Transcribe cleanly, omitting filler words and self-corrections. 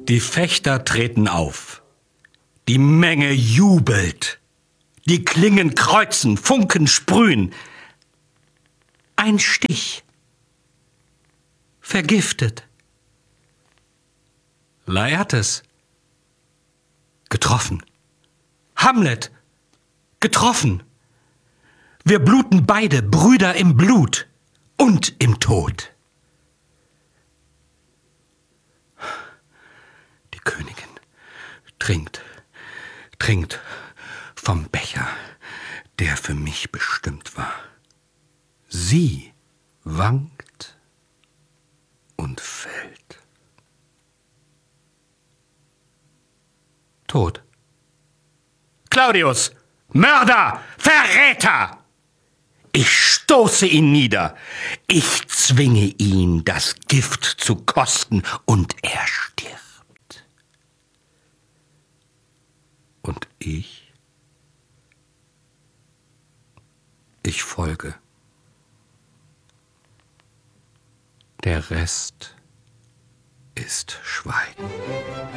Die Fechter treten auf. Die Menge jubelt. Die Klingen kreuzen, Funken sprühen. Ein Stich. Vergiftet. Laertes. Getroffen. Hamlet. Getroffen. Wir bluten beide, Brüder im Blut und im Tod. Die Königin trinkt vom Becher, der für mich bestimmt war. Sie wankt und fällt. Tot. Claudius! Mörder! Verräter! Ich stoße ihn nieder. Ich zwinge ihn, das Gift zu kosten, und er stirbt. Und ich folge. Der Rest ist Schweigen.